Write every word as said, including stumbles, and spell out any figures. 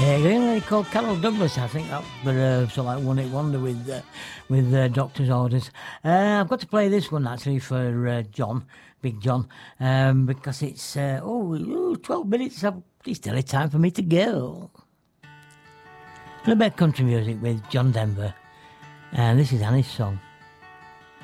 Yeah, they called Carol Douglas, I think, that, but uh, sort of like one hit wonder with uh, with uh, Doctor's Orders. Uh, I've got to play this one actually for uh, John, Big John, um, because it's uh, oh ooh, twelve minutes. It's nearly time for me to go. And a bit of country music with John Denver, and this is Annie's song.